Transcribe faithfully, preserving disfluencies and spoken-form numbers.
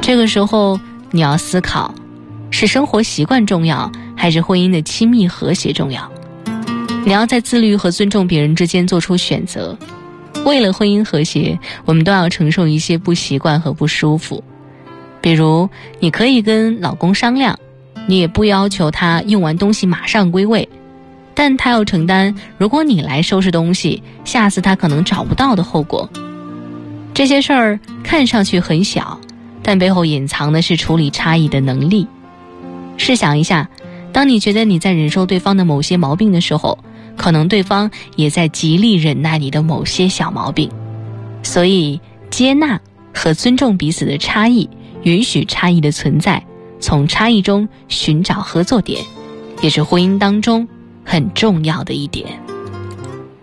这个时候你要思考，是生活习惯重要，还是婚姻的亲密和谐重要？你要在自律和尊重别人之间做出选择。为了婚姻和谐，我们都要承受一些不习惯和不舒服。比如，你可以跟老公商量，你也不要求他用完东西马上归位，但他要承担如果你来收拾东西，下次他可能找不到的后果。这些事儿看上去很小，但背后隐藏的是处理差异的能力。试想一下，当你觉得你在忍受对方的某些毛病的时候，可能对方也在极力忍耐你的某些小毛病。所以接纳和尊重彼此的差异，允许差异的存在，从差异中寻找合作点，也是婚姻当中很重要的一点。